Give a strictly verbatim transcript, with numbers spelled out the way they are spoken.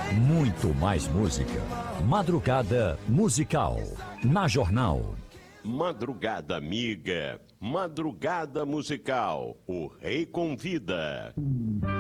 Muito mais música. Madrugada Musical. Na Jornal. Madrugada amiga. Madrugada musical. O Rei convida.